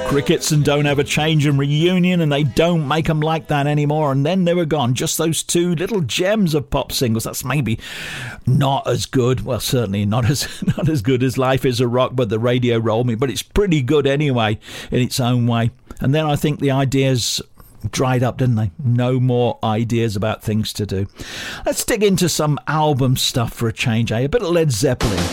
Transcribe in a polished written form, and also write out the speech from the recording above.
Crickets and Don't Ever Change and Reunion, and they don't make them like that anymore, and then they were gone. Just those two little gems of pop singles. That's maybe not as good, well, certainly not as good as Life Is a Rock, but the radio rolled me, but it's pretty good anyway in its own way. And then I think the ideas dried up, didn't they? No more ideas about things to do. Let's dig into some album stuff for a change, eh? A bit of Led Zeppelin.